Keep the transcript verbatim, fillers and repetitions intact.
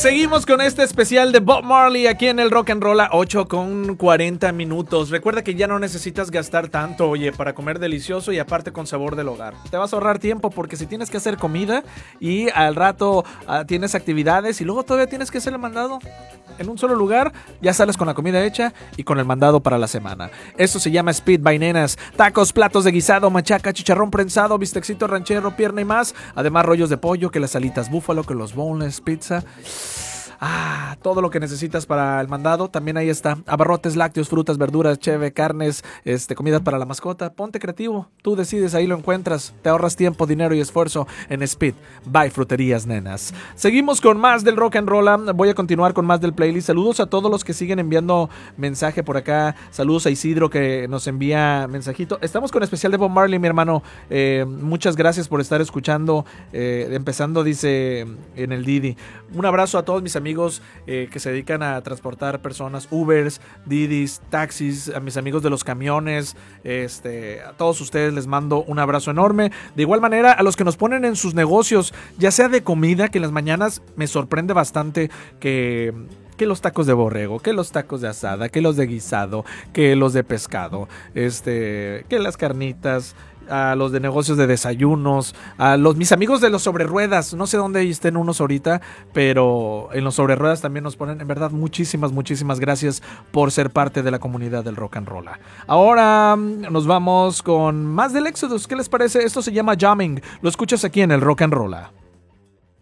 Seguimos con este especial de Bob Marley aquí en el Rock and Roll a ocho con cuarenta minutos. Recuerda que ya no necesitas gastar tanto, oye, para comer delicioso y aparte con sabor del hogar. Te vas a ahorrar tiempo porque si tienes que hacer comida y al rato uh, tienes actividades y luego todavía tienes que hacer el mandado en un solo lugar, ya sales con la comida hecha y con el mandado para la semana. Eso se llama Speed by Nenas. Tacos, platos de guisado, machaca, chicharrón prensado, bistecito ranchero, pierna y más. Además rollos de pollo, que las alitas búfalo, que los boneless, pizza. Ah, todo lo que necesitas para el mandado, también ahí está. Abarrotes, lácteos, frutas, verduras, cheve, carnes, este, comida para la mascota. Ponte creativo, tú decides, ahí lo encuentras. Te ahorras tiempo, dinero y esfuerzo en Speed by Fruterías Nenas. Seguimos con más del Rock and Roll. Voy a continuar con más del playlist. Saludos a todos los que siguen enviando mensaje por acá. Saludos a Isidro que nos envía mensajito. Estamos con especial de Bob Marley, mi hermano. Eh, muchas gracias por estar escuchando. Eh, empezando, dice en el Didi. Un abrazo a todos mis amigos eh, que se dedican a transportar personas, Ubers, Didis, taxis, a mis amigos de los camiones, este, a todos ustedes les mando un abrazo enorme. De igual manera, a los que nos ponen en sus negocios, ya sea de comida, que en las mañanas me sorprende bastante que... que los tacos de borrego, que los tacos de asada, que los de guisado, que los de pescado, este, que las carnitas, a los de negocios de desayunos, a los mis amigos de los sobre ruedas, no sé dónde estén unos ahorita, pero en los sobre ruedas también nos ponen, en verdad, muchísimas, muchísimas gracias por ser parte de la comunidad del Rock and Roll. Ahora nos vamos con más del Exodus, ¿qué les parece? Esto se llama Jamming, lo escuchas aquí en el Rock and Roll.